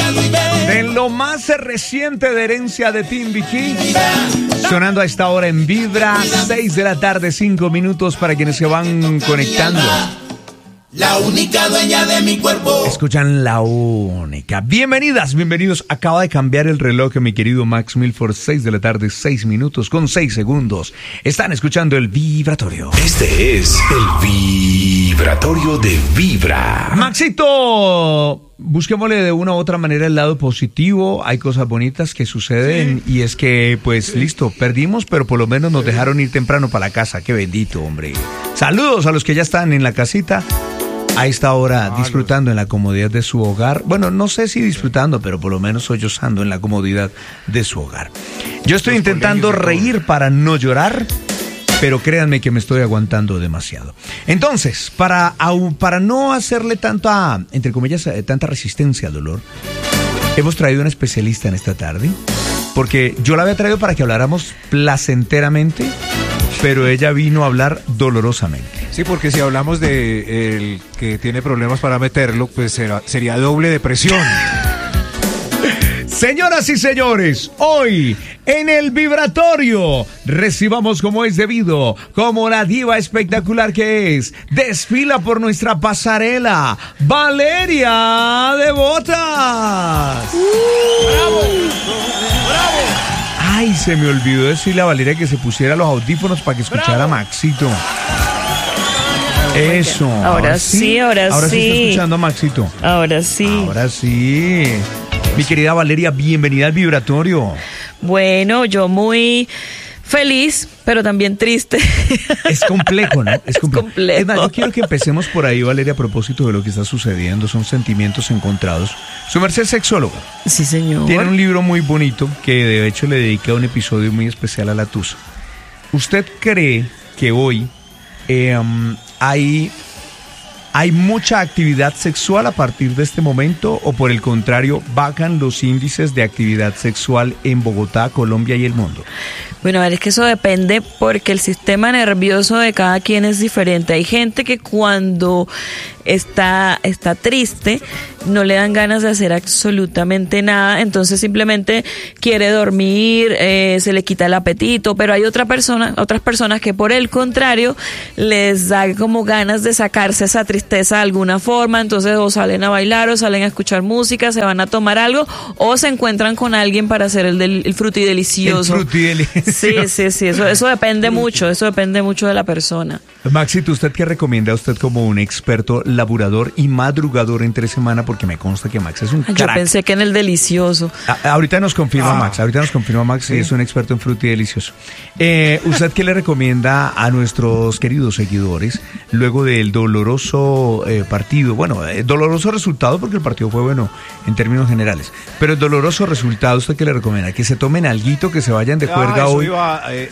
De lo más reciente de herencia de Timbiquí, sonando a esta hora en Vibra, 6 de la tarde, 5 minutos para quienes se van conectando. La única dueña de mi cuerpo. Escuchan La Única. Bienvenidas, bienvenidos. Acaba de cambiar el reloj, mi querido Max Milford. 6 de la tarde, 6 minutos con 6 segundos. Están escuchando el Vibratorio. Este es el Vibratorio de Vibra. Maxito, busquémosle de una u otra manera el lado positivo. Hay cosas bonitas que suceden, sí. Y es que, pues, listo, perdimos, pero por lo menos nos dejaron ir temprano para la casa. Qué bendito, hombre. Saludos a los que ya están en la casita a esta hora, disfrutando en la comodidad de su hogar. Bueno, no sé si disfrutando, pero por lo menos sollozando en la comodidad de su hogar. Yo estoy intentando reír para no llorar, pero créanme que me estoy aguantando demasiado. Entonces, para no hacerle tanta, entre comillas, tanta resistencia al dolor, hemos traído una especialista en esta tarde, porque yo la había traído para que habláramos placenteramente, pero ella vino a hablar dolorosamente. Sí, porque si hablamos de el que tiene problemas para meterlo, pues sería doble depresión. Señoras y señores, hoy en el Vibratorio recibamos como es debido, como la diva espectacular que es, desfila por nuestra pasarela, Valeria de Botas. ¡Bravo! ¡Bravo! Ay, se me olvidó decirle a Valeria que se pusiera los audífonos para que escuchara a Maxito. Eso. Ahora sí. Ahora sí está escuchando a Maxito. Ahora sí. Ahora sí. Mi querida Valeria, bienvenida al Vibratorio. Bueno, yo muy feliz, pero también triste. Es complejo, ¿no? Es complejo. Es más, yo quiero que empecemos por ahí, Valeria, a propósito de lo que está sucediendo. Son sentimientos encontrados. Su merced es sexóloga. Sí, señor. Tiene un libro muy bonito que de hecho le dedica un episodio muy especial a la tusa. ¿Usted cree que hoy hay mucha actividad sexual a partir de este momento, o por el contrario, bajan los índices de actividad sexual en Bogotá, Colombia y el mundo? Bueno, a ver, es que eso depende porque el sistema nervioso de cada quien es diferente. Hay gente que cuando está triste no le dan ganas de hacer absolutamente nada, entonces simplemente quiere dormir, se le quita el apetito, pero hay otras personas que por el contrario les da como ganas de sacarse esa tristeza de alguna forma, entonces o salen a bailar o salen a escuchar música, se van a tomar algo o se encuentran con alguien para hacer el frutidelicioso. El frutidelicioso. Sí, eso depende mucho de la persona. Maxito, ¿usted qué recomienda? Usted como un experto laburador y madrugador entre semana, porque me consta que Max es un crack. Yo pensé que en el delicioso. Ahorita nos confirma Max, sí. Es un experto en frutidelicioso. ¿Usted qué le recomienda a nuestros queridos seguidores luego del doloroso partido? Bueno, doloroso resultado porque el partido fue bueno en términos generales, pero el doloroso resultado, ¿usted qué le recomienda? Que se tomen alguito, que se vayan de juerga hoy.